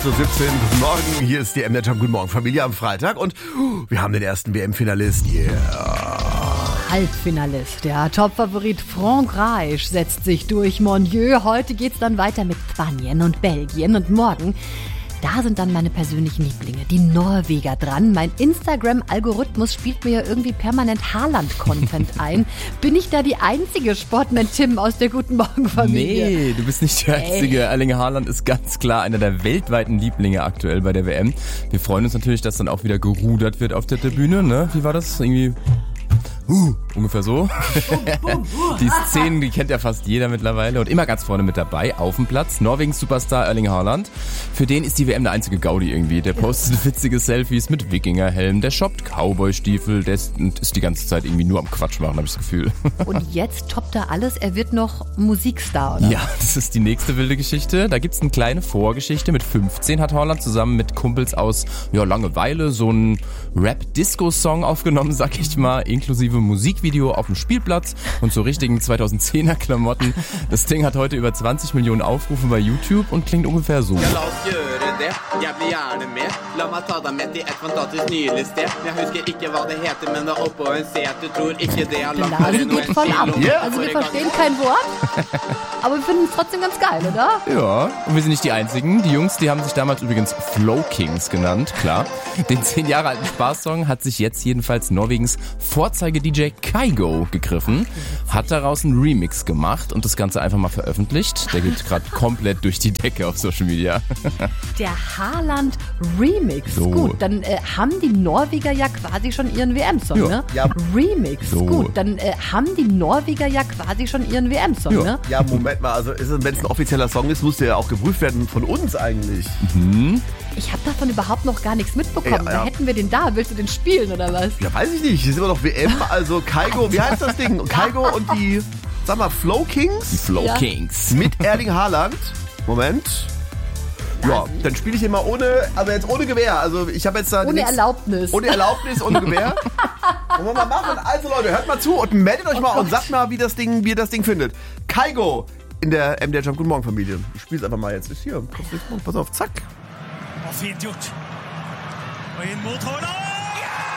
8.17 Uhr. Guten Morgen, hier ist die MDR Jump. Guten Morgen, Familie am Freitag. Und wir haben den ersten WM-Finalist. Halbfinalist. Der Topfavorit Frankreich setzt sich durch. Mon Dieu, heute geht's dann weiter mit Spanien und Belgien. Und morgen, da sind dann meine persönlichen Lieblinge, die Norweger dran. Mein Instagram-Algorithmus spielt mir ja irgendwie permanent Haaland-Content ein. Bin ich da die einzige Sportman-Tim aus der Guten Morgen-Familie? Nee, du bist nicht die einzige. Erling Haaland ist ganz klar einer der weltweiten Lieblinge aktuell bei der WM. Wir freuen uns natürlich, dass dann auch wieder gerudert wird auf der Tribüne, ne? Wie war das? Irgendwie... ungefähr so. Die Szenen, die kennt ja fast jeder mittlerweile und immer ganz vorne mit dabei, auf dem Platz. Norwegens Superstar Erling Haaland. Für den ist die WM der einzige Gaudi irgendwie. Der postet witzige Selfies mit Wikingerhelm, der shoppt Cowboy-Stiefel, der ist die ganze Zeit irgendwie nur am Quatsch machen, habe ich das Gefühl. Und jetzt toppt er alles, er wird noch Musikstar, oder? Ja, das ist die nächste wilde Geschichte. Da gibt's eine kleine Vorgeschichte. Mit 15 hat Haaland zusammen mit Kumpels aus Langeweile so einen Rap-Disco-Song aufgenommen, sag ich mal, inklusive Musikvideo auf dem Spielplatz und so richtigen 2010er Klamotten. Das Ding hat heute über 20 Millionen Aufrufe bei YouTube und klingt ungefähr so. Blase geht voll ab. Also wir verstehen kein Wort, aber wir finden es trotzdem ganz geil, oder? Ja, und wir sind nicht die Einzigen. Die Jungs, die haben sich damals übrigens Flow Kings genannt, klar. Den 10 Jahre alten Spaßsong hat sich jetzt jedenfalls Norwegens Vorzeige-DJ Kygo gegriffen, hat daraus einen Remix gemacht und das Ganze einfach mal veröffentlicht. Der geht gerade komplett durch die Decke auf Social Media. Der Haaland Remix. So. Gut, dann haben die Norweger ja quasi schon ihren WM-Song, Ja. ne? Ja. Remix. So. Gut, dann haben die Norweger ja quasi schon ihren WM-Song, Ja. ne? Ja, Moment mal, also wenn es ein offizieller Song ist, muss der ja auch geprüft werden von uns eigentlich. Ich habe davon überhaupt noch gar nichts mitbekommen. Ja. Da hätten wir den da. Willst du den spielen oder was? Ja, weiß ich nicht, hier ist immer noch WM, also Kygo, wie heißt das Ding? Kygo und die, sag mal, Flow Kings Die Flow Ja. Kings. mit Erling Haaland. Moment. Ja, dann spiele ich hier mal ohne Gewehr. Also ich habe jetzt da Ohne nichts- Erlaubnis. Ohne Erlaubnis, ohne Gewehr. Und wir mal machen. Also Leute, hört mal zu und meldet euch mal und sagt mal, wie ihr das Ding findet. Kygo in der MDR Jump. Guten Morgen, Familie. Ich spiel's einfach mal jetzt. Ist hier. Pass auf, zack. Fint gjort. Og inn mot Haaland!